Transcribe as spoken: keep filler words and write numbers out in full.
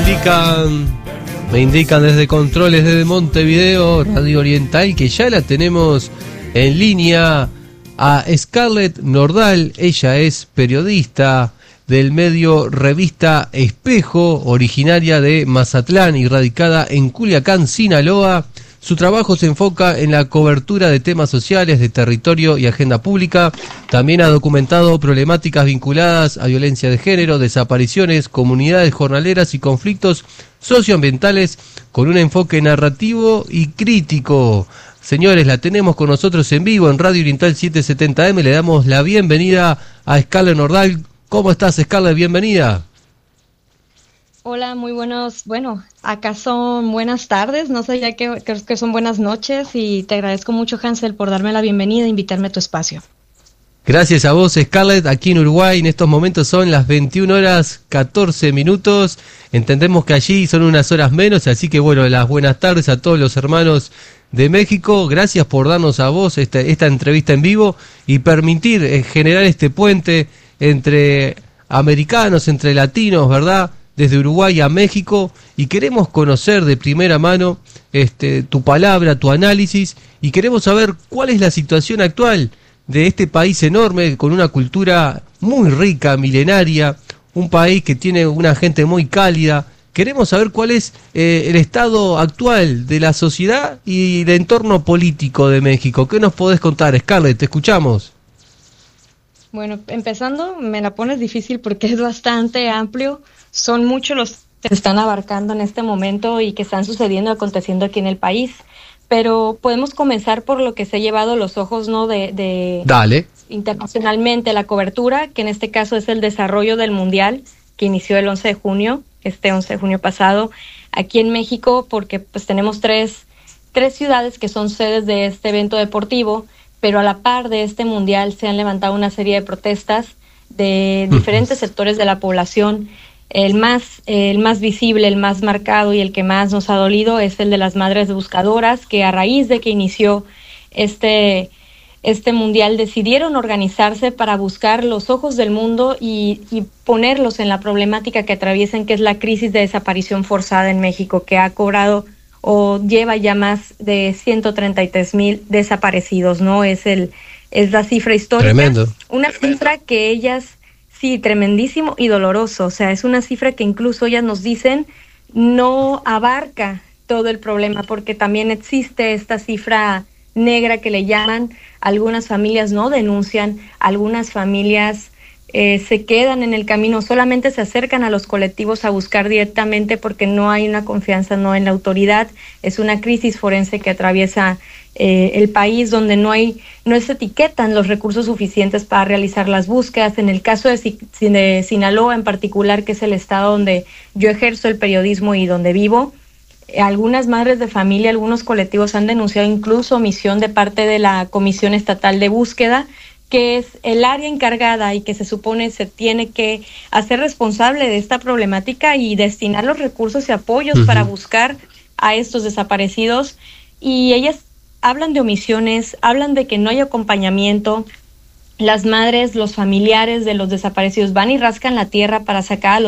indican, me indican desde controles desde Montevideo, Radio Oriental, que ya la tenemos en línea a Scarlett Nordal. Ella es periodista del medio Revista Espejo, originaria de Mazatlán y radicada en Culiacán, Sinaloa. Su trabajo se enfoca en la cobertura de temas sociales, de territorio y agenda pública. También ha documentado problemáticas vinculadas a violencia de género, desapariciones, comunidades jornaleras y conflictos socioambientales con un enfoque narrativo y crítico. Señores, la tenemos con nosotros en vivo en Radio Oriental setecientos setenta eme. Le damos la bienvenida a Scarlett Nordal. ¿Cómo estás, Scarlett? Bienvenida. Hola, muy buenos, bueno, acá son buenas tardes, no sé ya que creo que son buenas noches, y te agradezco mucho, Hansel, por darme la bienvenida e invitarme a tu espacio. Gracias a vos, Scarlett. Aquí en Uruguay en estos momentos son las veintiuna horas catorce minutos, entendemos que allí son unas horas menos, así que bueno, las buenas tardes a todos los hermanos de México. Gracias por darnos a vos esta, esta entrevista en vivo y permitir eh, generar este puente entre americanos, entre latinos, ¿verdad?, desde Uruguay a México, y queremos conocer de primera mano este, tu palabra, tu análisis, y queremos saber cuál es la situación actual de este país enorme, con una cultura muy rica, milenaria, un país que tiene una gente muy cálida. Queremos saber cuál es eh, el estado actual de la sociedad y el entorno político de México. ¿Qué nos podés contar, Scarlett? Te escuchamos. Bueno, empezando, me la pones difícil porque es bastante amplio. Son muchos los que se están abarcando en este momento y que están sucediendo, aconteciendo aquí en el país. Pero podemos comenzar por lo que se ha llevado los ojos, ¿no? De, de Dale. Internacionalmente, la cobertura, que en este caso es el desarrollo del Mundial, que inició el once de junio, este once de junio pasado, aquí en México, porque pues tenemos tres, tres ciudades que son sedes de este evento deportivo, pero a la par de este Mundial se han levantado una serie de protestas de diferentes sectores de la población. El más, el más visible, el más marcado y el que más nos ha dolido es el de las madres buscadoras, que a raíz de que inició este, este mundial decidieron organizarse para buscar los ojos del mundo y, y ponerlos en la problemática que atraviesan, que es la crisis de desaparición forzada en México, que ha cobrado o lleva ya más de ciento treinta y tres mil desaparecidos, ¿no? Es el, es la cifra histórica. Tremendo. Una cifra que ellas... Sí, tremendísimo y doloroso. O sea, es una cifra que incluso ellas nos dicen no abarca todo el problema, porque también existe esta cifra negra que le llaman. Algunas familias no denuncian, algunas familias eh, se quedan en el camino, solamente se acercan a los colectivos a buscar directamente porque no hay una confianza, no, en la autoridad. Es una crisis forense que atraviesa Eh, el país, donde no hay, no se etiquetan los recursos suficientes para realizar las búsquedas. En el caso de, de Sinaloa en particular, que es el estado donde yo ejerzo el periodismo y donde vivo, eh, algunas madres de familia, algunos colectivos han denunciado incluso omisión de parte de la Comisión Estatal de Búsqueda, que es el área encargada y que se supone se tiene que hacer responsable de esta problemática y destinar los recursos y apoyos uh-huh. para buscar a estos desaparecidos. Y ellas hablan de omisiones, hablan de que no hay acompañamiento. Las madres, los familiares de los desaparecidos van y rascan la tierra para sacar a los